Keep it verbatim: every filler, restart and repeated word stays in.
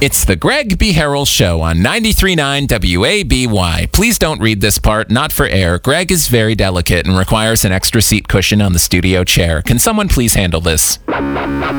It's the Greg B. Harrell Show on ninety-three point nine W A B Y. Please don't read this part, not for air. Greg is very delicate and requires an extra seat cushion on the studio chair. Can someone please handle this?